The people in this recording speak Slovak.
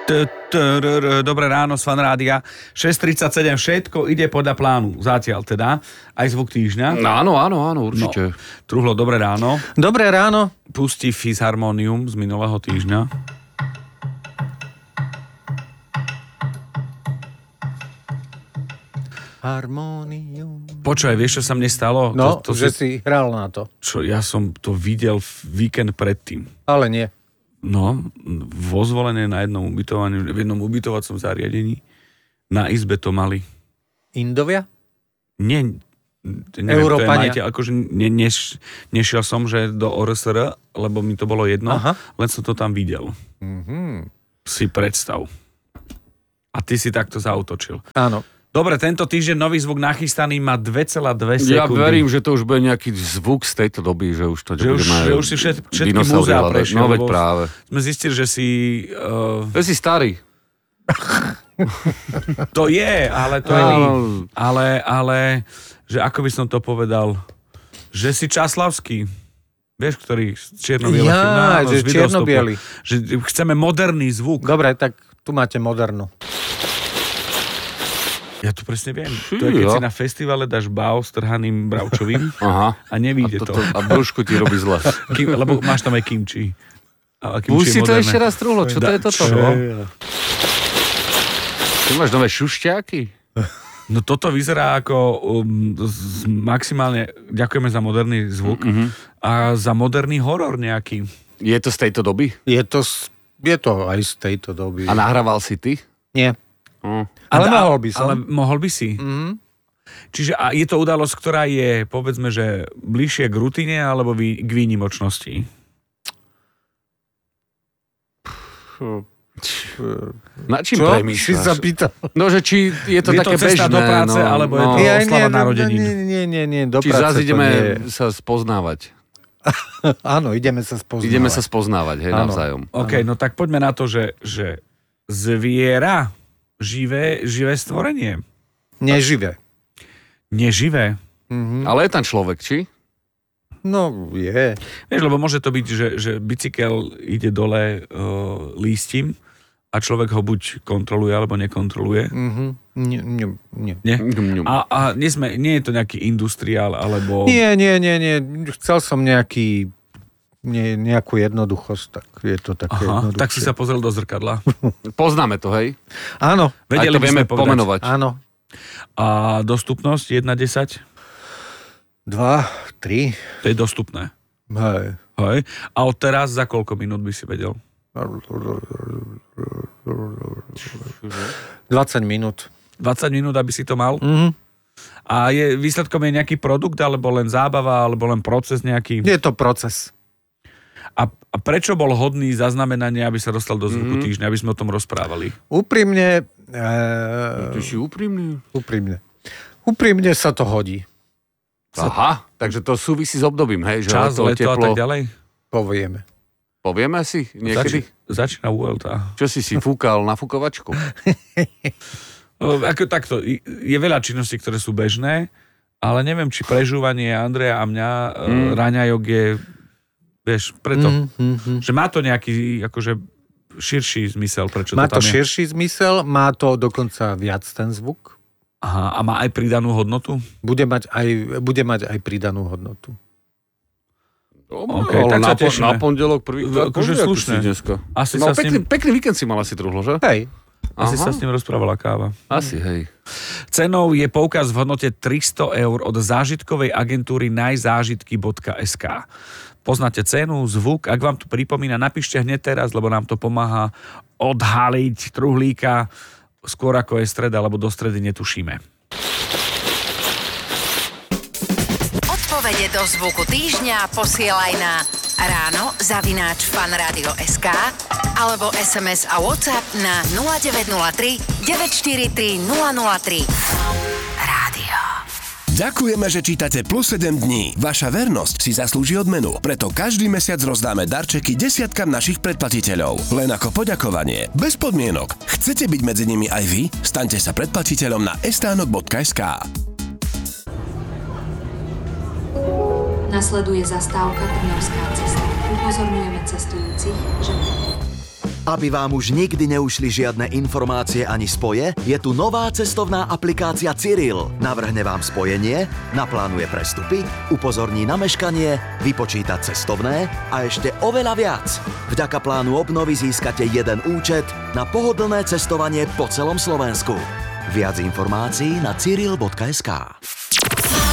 Dobré ráno z Fan Rádia. 6:37, všetko ide podľa plánu. Zatiaľ teda. Aj zvuk týždňa. Áno, určite. No, Truhlo, dobré ráno. Dobré ráno. Pustí Fisharmonium z minulého týždňa. Harmonium. Počúvaj, vieš, čo sa mne stalo? No, že si hral na to. Čo, ja som to videl víkend predtým. Ale nie. No, vo Zvolenie v jednom ubytovacom zariadení. Na izbe to mali. Indovia? Nie, Európania. Akože nešiel som, že do ORSR, lebo mi to bolo jedno, len som to tam videl. Mhm. Si predstav. A ty si takto zautočil. Áno. Dobre, tento týždeň nový zvuk nachystaný má 2,2 sekundy. Ja verím, že to už bude nejaký zvuk z tejto doby, že už to že už si všetky múzea prešiel. No veď práve. Sme zistili, že si... Že si starý. To je, ale to je... Ale, že ako by som to povedal, že si Časlavský. Vieš, ktorý čierno-biele že čierno-biely. Že chceme moderný zvuk. Dobre, tak tu máte modernú. Ja to presne viem. To je, keď si na festivale dáš báv s trhaným bravčovým a nevíde to. A brúšku ti robí zle. Lebo máš tam aj kimči. Už si to ešte raz Truhlo. Čo to je toto? Ty máš nové šušťáky? No toto vyzerá ako maximálne, ďakujeme za moderný zvuk a za moderný horor nejaký. Je to z tejto doby? Je to aj z tejto doby. A nahrával si ty? Nie. Ale mohol by som. Ale mohol by si. Čiže a je to udalosť, ktorá je, povedzme, že bližšie k rutine alebo k výnimočnosti? Na čím premýšľaš? Si sa pýtal. No, že či je to také bežné. Cesta do práce, alebo je to oslava narodenín? Nie, do práce. Či zás ideme sa spoznávať. Áno, ideme sa spoznávať. Ideme sa spoznávať, hej, navzájom. OK, no tak poďme na to, že zviera... Živé stvorenie. Neživé. Neživé? Ale je tam človek, či? No, je. Vieš, lebo môže to byť, že bicykel ide dole lístím a človek ho buď kontroluje, alebo nekontroluje. Nie. A nie je to nejaký industriál, alebo... Nie. Chcel som nejakú jednoduchosť, tak je to také jednoduchšie. Tak si sa pozrel do zrkadla. Poznáme to, hej? Áno. Vedeli by sme pomenovať. Áno. A dostupnosť 1-10? 2, 3. To je dostupné. Hej. A od teraz za koľko minút by si vedel? 20 minút. 20 minút, aby si to mal? A výsledkom je nejaký produkt, alebo len zábava, alebo len proces nejaký? Je to proces. A prečo bol hodný zaznamenania, aby sa dostal do zvuku týždňa, aby sme o tom rozprávali? Úprimne... Ty si úprimný? Úprimne sa to hodí. Aha, takže to súvisí s obdobím, hej? Že čas, leto a tak ďalej? Povieme si niekedy? Začína Vuelta. Čo si fúkal na fúkovačku? Takto, je veľa činností, ktoré sú bežné, ale neviem, či prežúvanie Andreja a mňa raňajok je... Vieš, preto, že má to nejaký akože širší zmysel, prečo má to tam je. Má to širší zmysel, má to dokonca viac ten zvuk. Aha, a má aj pridanú hodnotu? Bude mať aj pridanú hodnotu. Okay, tak sa tešíme. Na pondelok prvýkrát. Akože slušné. Asi no, pekný víkend si mal asi Truhlo, že? Hej. Asi sa s ním rozprávala káva. Asi, hej. Cenou je poukaz v hodnote 300 eur od zážitkovej agentúry najzážitky.sk. Poznáte cenu, zvuk, ak vám to pripomína, napíšte hneď teraz, lebo nám to pomáha odhaliť truhlíka skôr ako je streda, lebo do stredy netušíme. Odpovede do zvuku týždňa posielaj na ráno@fanradio.sk alebo SMS a WhatsApp na 0903 943 003. Rádio. Ďakujeme, že čítate Plus 7 dní. Vaša vernosť si zaslúži odmenu, preto každý mesiac rozdáme darčeky desiatkam našich predplatiteľov. Len ako poďakovanie, bez podmienok. Chcete byť medzi nimi aj vy? Staňte sa predplatiteľom na estánok.sk. Nasleduje zastávka Trnavská cesta. Upozorňujeme cestujúcich, že Aby vám už nikdy neušli žiadne informácie ani spoje, je tu nová cestovná aplikácia Cyril. Navrhne vám spojenie, naplánuje prestupy, upozorní na meškanie, vypočíta cestovné a ešte oveľa viac. Vďaka plánu obnovy získate jeden účet na pohodlné cestovanie po celom Slovensku. Viac informácií na cyril.sk.